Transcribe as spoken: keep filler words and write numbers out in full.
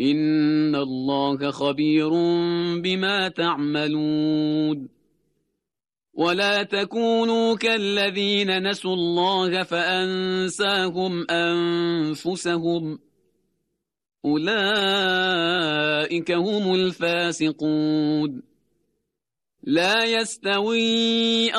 إن الله خبير بما تعملون ولا تكونوا كالذين نسوا الله فأنساهم أنفسهم أولئك هم الفاسقون لا يستوي